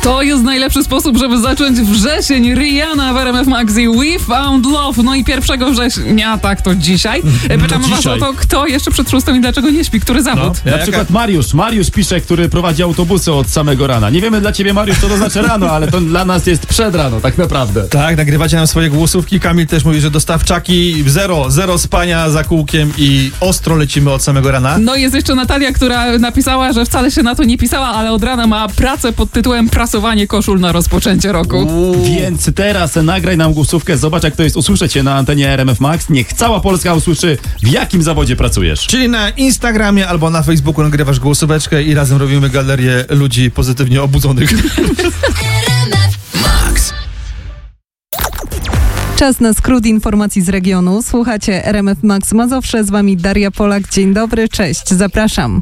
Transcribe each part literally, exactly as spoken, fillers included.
To jest najlepszy sposób, żeby zacząć wrzesień. Rihanna w R M F Max i We Found Love. No i pierwszego września, tak to dzisiaj. Pytamy was o to, kto jeszcze przed szóstą i dlaczego nie śpi, który zawód. No, Na jaka... przykład Mariusz. Mariusz pisze, który prowadzi autobusy od samego rana. Nie wiemy dla ciebie, Mariusz, co to znaczy rano, ale to dla nas jest przed rano, tak naprawdę. Tak, nagrywacie nam swoje głosówki. Kamil też mówi, że dostawczaki zero, zero spania za kółkiem i ostro lecimy od samego rana. No i jest jeszcze Natalia, która napisała, że wcale się na to nie pisała, ale od rana ma pracę pod tytułem prasowanie koszul na rozpoczęcie roku. Uuu. Więc teraz nagraj nam głosówkę, zobacz jak to jest usłyszeć cię na antenie R M F Max. Niech cała Polska usłyszy, w jakim zawodzie pracujesz. Czyli na Instagramie albo na Facebooku nagrywasz głosóweczkę i razem robimy galerię ludzi pozytywnie obudzonych. Czas na skrót informacji z regionu. Słuchacie R M F Max Mazowsze, z wami Daria Polak. Dzień dobry, cześć, zapraszam.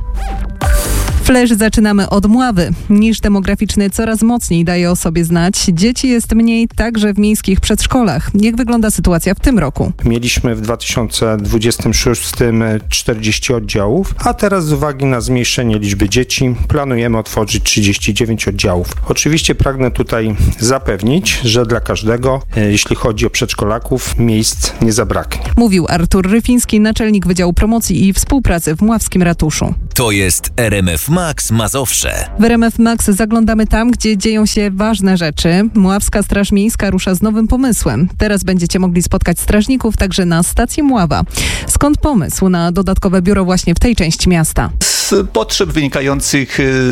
Flash zaczynamy od Mławy. Niż demograficzny coraz mocniej daje o sobie znać. Dzieci jest mniej także w miejskich przedszkolach. Jak wygląda sytuacja w tym roku? Mieliśmy w dwa tysiące dwudziestym szóstym czterdzieści oddziałów, a teraz z uwagi na zmniejszenie liczby dzieci planujemy otworzyć trzydzieści dziewięć oddziałów. Oczywiście pragnę tutaj zapewnić, że dla każdego, jeśli chodzi o przedszkolaków, miejsc nie zabraknie. Mówił Artur Ryfiński, naczelnik Wydziału Promocji i Współpracy w Mławskim Ratuszu. To jest R M F Max Mazowsze. W R M F Max zaglądamy tam, gdzie dzieją się ważne rzeczy. Mławska Straż Miejska rusza z nowym pomysłem. Teraz będziecie mogli spotkać strażników także na stacji Mława. Skąd pomysł na dodatkowe biuro właśnie w tej części miasta? Z potrzeb wynikających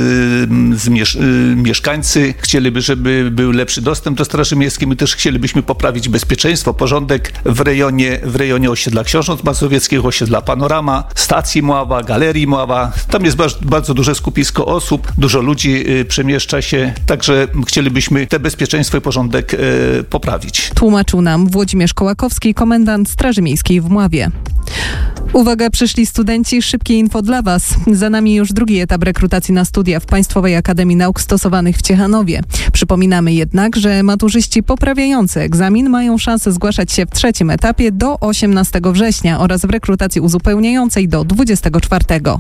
z miesz- mieszkańcy chcieliby, żeby był lepszy dostęp do Straży Miejskiej. My też chcielibyśmy poprawić bezpieczeństwo, porządek w rejonie, w rejonie osiedla Książąt Mazowieckich, osiedla Panorama, stacji Mława, galerii Mława. Tam jest bardzo, bardzo duże skupisko osób, dużo ludzi y, przemieszcza się, także chcielibyśmy te bezpieczeństwo i porządek y, poprawić. Tłumaczył nam Włodzimierz Kołakowski, komendant Straży Miejskiej w Mławie. Uwaga, przyszli studenci, szybkie info dla was. Za nami już drugi etap rekrutacji na studia w Państwowej Akademii Nauk Stosowanych w Ciechanowie. Przypominamy jednak, że maturzyści poprawiający egzamin mają szansę zgłaszać się w trzecim etapie do osiemnastego września oraz w rekrutacji uzupełniającej do dwudziestego czwartego.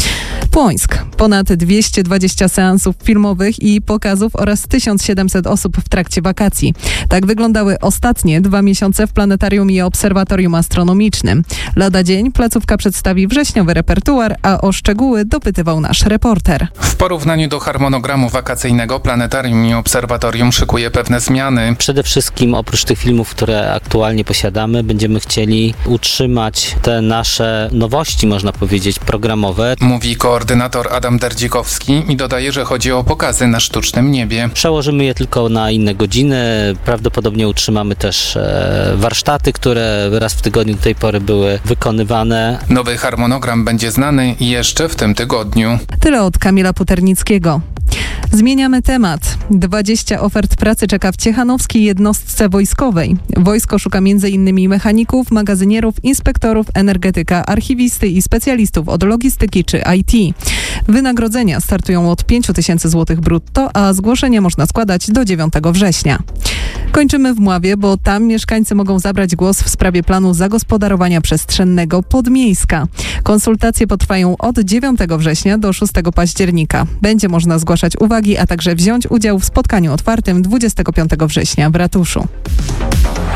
Płońsk. Ponad dwieście dwadzieścia seansów filmowych i pokazów oraz tysiąc siedemset osób w trakcie wakacji. Tak wyglądały ostatnie dwa miesiące w planetarium i obserwatorium astronomicznym. Lada dzień placówka przedstawi wrześniowy repertuar, a o szczegóły dopytywał nasz reporter. W porównaniu do harmonogramu wakacyjnego planetarium i obserwatorium szykuje pewne zmiany. Przede wszystkim oprócz tych filmów, które aktualnie posiadamy, będziemy chcieli utrzymać te nasze nowości, można powiedzieć, programowe. Mówi koordynator Adam Derdzikowski i dodaje, że chodzi o pokazy na sztucznym niebie. Przełożymy je tylko na inne godziny. Prawdopodobnie utrzymamy też e, warsztaty, które raz w tygodniu do tej pory były wykonywane. Nowy harmonogram będzie znany jeszcze w tym tygodniu. Tyle od Kamila Puternickiego. Zmieniamy temat. dwadzieścia ofert pracy czeka w ciechanowskiej jednostce wojskowej. Wojsko szuka między innymi mechaników, magazynierów, inspektorów, energetyka, archiwisty i specjalistów od logistyki czy I T. Wynagrodzenia startują od pięć tysięcy złotych brutto, a zgłoszenie można składać do dziewiątego września. Kończymy w Mławie, bo tam mieszkańcy mogą zabrać głos w sprawie planu zagospodarowania przestrzennego Podmiejska. Konsultacje potrwają od dziewiątego września do szóstego października. Będzie można zgłaszać uwagi, a także wziąć udział w spotkaniu otwartym dwudziestego piątego września w ratuszu.